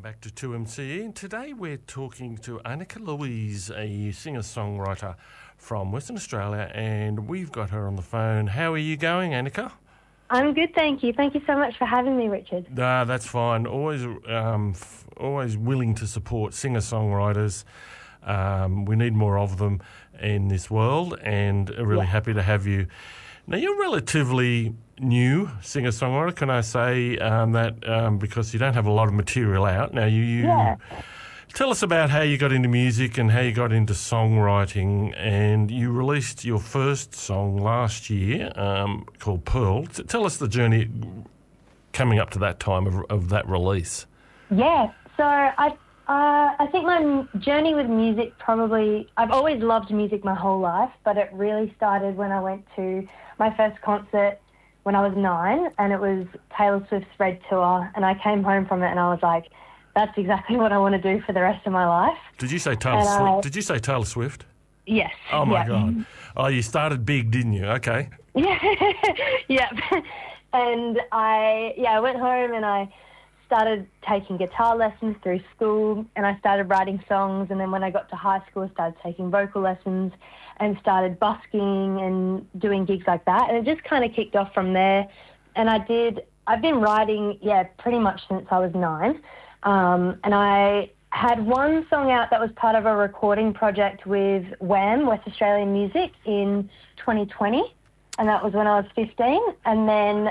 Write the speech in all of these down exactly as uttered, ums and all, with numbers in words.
back to two M C E, and today we're talking to Annika Louise, a singer-songwriter from Western Australia, and we've got her on the phone. How are you going, Annika? I'm good, thank you. Thank you so much for having me, Richard. Nah, that's fine. Always, um, f- always willing to support singer-songwriters. Um, we need more of them in this world, and really Yeah. happy to have you. Now, you're relatively new singer-songwriter, can I say um, that, um, because you don't have a lot of material out. Now, you, you Yeah. tell us about how you got into music and how you got into songwriting, and you released your first song last year um, called Pearl. T- tell us the journey coming up to that time of, of that release. Yeah, so I uh, I think my journey with music probably, I've always loved music my whole life, but it really started when I went to my first concert when I was nine, and it was Taylor Swift's Red Tour, and I came home from it and I was like, that's exactly what I want to do for the rest of my life. Did you say Taylor And, Swift? uh, Did you say Taylor Swift? Yes. Oh, my yeah. God. Oh, you started big, didn't you? Okay. Yeah, yeah. And I, yeah, I went home and I started taking guitar lessons through school, and I started writing songs. And then when I got to high school, I started taking vocal lessons and started busking and doing gigs like that. And it just kind of kicked off from there. And I did, I've been writing, yeah, pretty much since I was nine. Um, and I had one song out that was part of a recording project with Wham, West Australian Music, in twenty twenty. And that was when I was fifteen. And then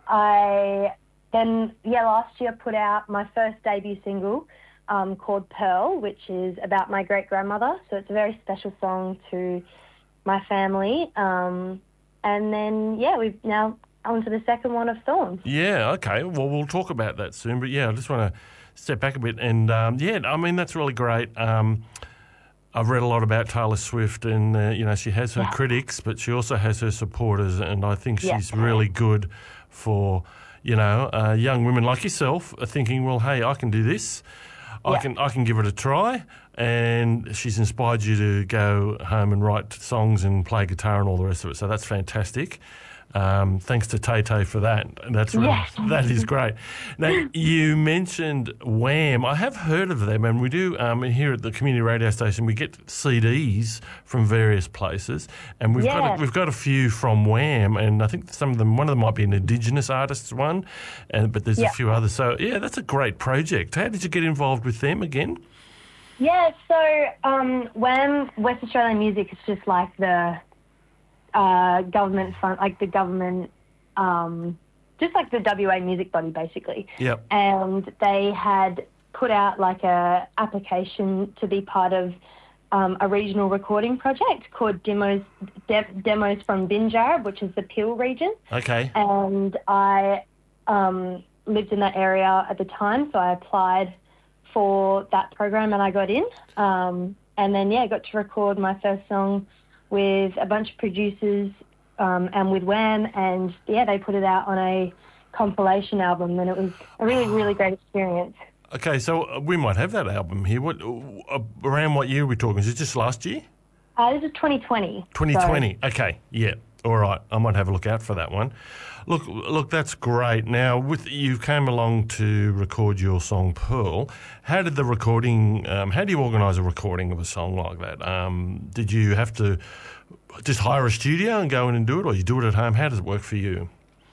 I, then, yeah, last year put out my first debut single um, called Pearl, which is about my great-grandmother. So it's a very special song to my family. Um, and then, yeah, we've now on to the second one of Thorns. Yeah, okay. Well, we'll talk about that soon. But, yeah, I just want to step back a bit. And, um, yeah, I mean, that's really great. Um, I've read a lot about Taylor Swift, and, uh, you know, she has her Yeah. critics, but she also has her supporters, and I think Yeah. she's really good for, you know, uh, young women like yourself are thinking, well, hey, I can do this. I Yeah. can I can give it a try. And she's inspired you to go home and write songs and play guitar and all the rest of it. So that's fantastic. Um, thanks to Tay Tay for that. That's really, Yes. that is great. Now, you mentioned Wham. I have heard of them, and we do um, here at the community radio station. We get C Ds from various places, and we've got Yeah. a, we've got a few from Wham, and I think some of them. One of them might be an Indigenous artists one, and but there's Yeah. a few others. So yeah, that's a great project. How did you get involved with them again? Yeah, so um, Wham, West Australian Music is just like the uh, government fund, like the government, um, just like the W A music body, basically. Yep. And they had put out like a application to be part of um, a regional recording project called Demos De- Demos from Binjarab, which is the Peel region. Okay. And I um, lived in that area at the time, so I applied for that program and I got in. Um, and then, yeah, I got to record my first song with a bunch of producers um, and with Wham, and, yeah, they put it out on a compilation album, and it was a really, really great experience. Okay, so uh, we might have that album here. What uh, around what year are we talking? Is it just last year? Uh, this is twenty twenty. twenty twenty. So. Okay, yeah. All right, I might have a look out for that one. Look, look, that's great. Now, with you came along to record your song Pearl. How did the recording? Um, how do you organise a recording of a song like that? Um, did you have to just hire a studio and go in and do it, or you do it at home? How does it work for you?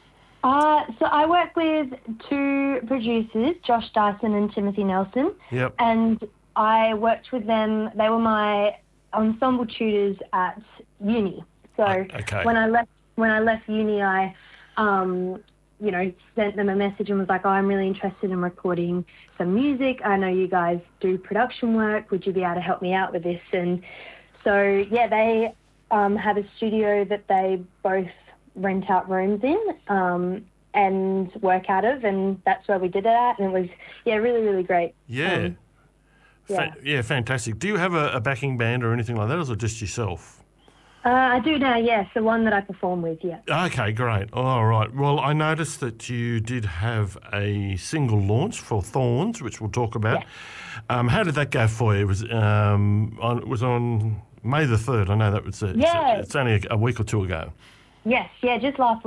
Uh, so I work with two producers, Josh Dyson and Timothy Nelson. Yep. And I worked with them. They were my ensemble tutors at uni. So Okay. when I left when I left uni, I, um, you know, sent them a message and was like, oh, I'm really interested in recording some music. I know you guys do production work. Would you be able to help me out with this? And so, yeah, they um, have a studio that they both rent out rooms in um, and work out of, and that's where we did it at. And it was, yeah, really, really great. Yeah. Um, Fa- yeah. yeah, fantastic. Do you have a, a backing band or anything like that, or is it just yourself? Uh, I do now, yes, the one that I perform with, yeah. Okay, great. All right. Well, I noticed that you did have a single launch for Thorns, which we'll talk about. Yeah. Um, how did that go for you? It was um, on, it was on May the third. I know that was a, Yeah. it's, it's only a, a week or two ago. Yes, yeah, just last week.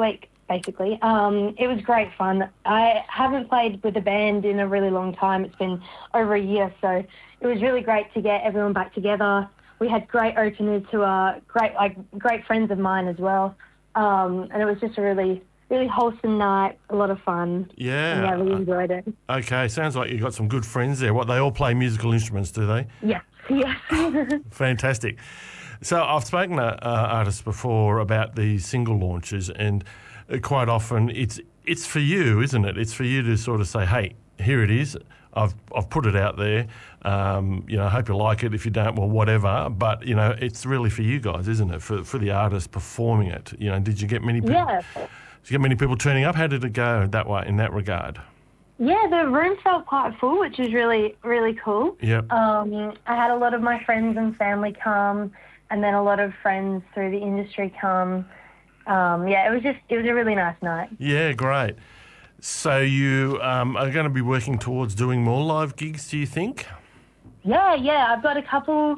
basically. Um, it was great fun. I haven't played with a band in a really long time. It's been over a year, so it was really great to get everyone back together. We had great openers who are great, like great friends of mine as well, um, and it was just a really, really wholesome night. A lot of fun. Yeah, and yeah, we enjoyed it. Okay, sounds like you got some good friends there. What, they all play musical instruments, do they? Yes, yes. Fantastic. So I've spoken to uh, artists before about these single launches, and quite often it's it's for you, isn't it? It's for you to sort of say, hey, here it is. I've I've put it out there. Um, you know, I hope you like it. If you don't, well, whatever. But you know, it's really for you guys, isn't it? For for the artist performing it. You know, did you get many people? Yeah. Did you get many people turning up? How did it go that way in that regard? Yeah, the room felt quite full, which is really really cool. Yep. Um, I had a lot of my friends and family come, and then a lot of friends through the industry come. Um, yeah, it was just it was a really nice night. Yeah, great. So you um, are going to be working towards doing more live gigs, do you think? Yeah, yeah. I've got a couple,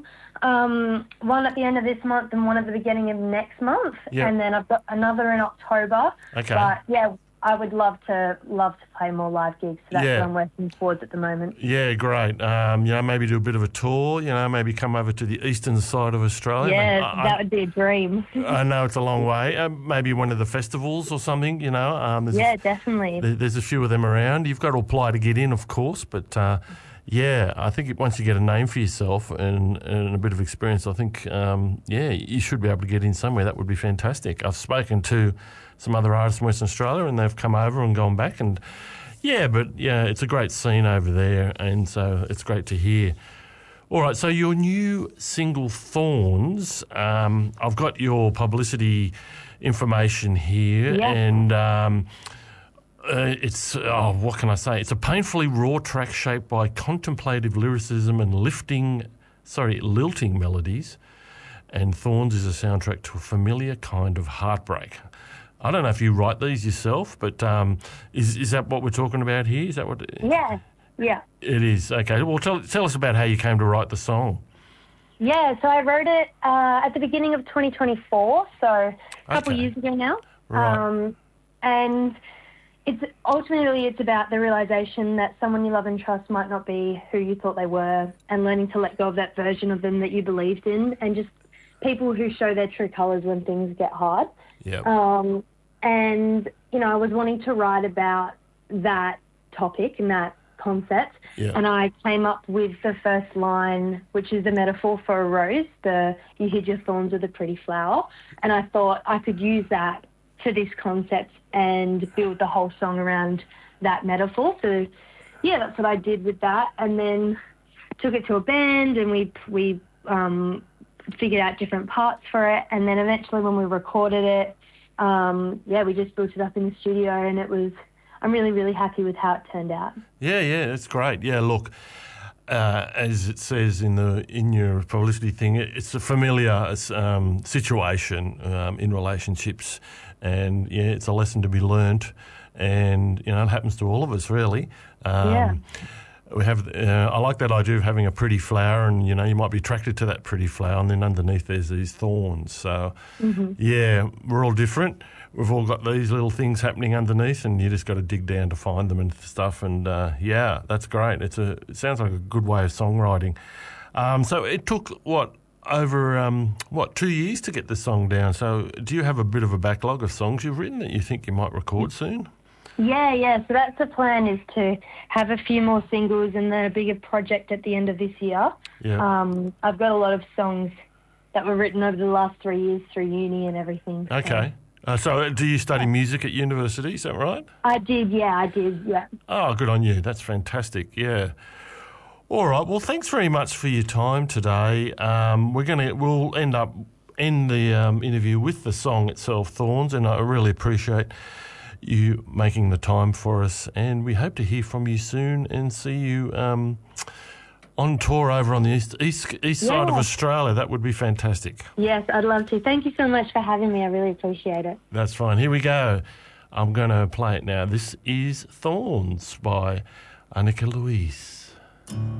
um, one at the end of this month and one at the beginning of next month. Yep. And then I've got another in October. Okay. But, yeah, I would love to love to play more live gigs. So that's Yeah. what I'm working towards at the moment. Yeah, great. Um, you know, maybe do a bit of a tour, you know, maybe come over to the eastern side of Australia. Yeah, I, that would be a dream. I know it's a long way. Uh, maybe one of the festivals or something, you know. Um, there's Yeah, a, definitely. there- There's a few of them around. You've got to apply to get in, of course, but... Uh, yeah, I think it, once you get a name for yourself and, and a bit of experience, I think, um, yeah, you should be able to get in somewhere. That would be fantastic. I've spoken to some other artists in Western Australia and they've come over and gone back and, yeah, but, yeah, it's a great scene over there and so it's great to hear. All right, so your new single, Thorns, um, I've got your publicity information here Yeah. and... Um, Uh, it's, oh, what can I say? It's a painfully raw track shaped by contemplative lyricism and lifting, sorry, lilting melodies. And Thorns is a soundtrack to a familiar kind of heartbreak. I don't know if you write these yourself, but um, is is that what we're talking about here? Is that what Yeah, yeah. it is? Okay. Well, tell tell us about how you came to write the song. Yeah, so I wrote it uh, at the beginning of twenty twenty-four, so a couple Okay. years ago now. Right. Um, and... It's ultimately it's about the realization that someone you love and trust might not be who you thought they were, and learning to let go of that version of them that you believed in, and just people who show their true colours when things get hard. Yeah. Um, and you know, I was wanting to write about that topic and that concept, Yeah. and I came up with the first line, which is a metaphor for a rose. The you hid your thorns with a pretty flower, and I thought I could use that for this concept and build the whole song around that metaphor. So, yeah, that's what I did with that, and then took it to a band, and we we um, figured out different parts for it, and then eventually when we recorded it, um, yeah, we just built it up in the studio, and it was. I'm really really happy with how it turned out. Yeah, yeah, it's great. Yeah, look. Uh, as it says in the in your publicity thing, it's a familiar um, situation um, in relationships, and yeah, it's a lesson to be learnt, and you know it happens to all of us really. Um, Yeah. We have. Uh, I like that idea of having a pretty flower, and you know you might be attracted to that pretty flower, and then underneath there's these thorns. So Mm-hmm. yeah, we're all different. We've all got these little things happening underneath, and you just got to dig down to find them and stuff. And uh, yeah, that's great. It's a. It sounds like a good way of songwriting. Um, so it took what over um, what two years to get the song down. So do you have a bit of a backlog of songs you've written that you think you might record soon? Yeah, yeah. So that's the plan, is to have a few more singles and then a bigger project at the end of this year. Yeah. Um, I've got a lot of songs that were written over the last three years through uni and everything. so- Okay. Uh, so do you study music at university? Is that right? I did, yeah, I did, yeah. Oh, good on you. That's fantastic. Yeah. All right. Well, thanks very much for your time today. Um, we're gonna we'll end up end the um, interview with the song itself, Thorns, and I really appreciate you making the time for us. And we hope to hear from you soon and see you um, on tour over on the east east east side of Yeah. Australia. That would be fantastic. Yes, I'd love to. Thank you so much for having me. I really appreciate it. That's fine. Here we go. I'm going to play it now. This is Thorns by Annika Louise.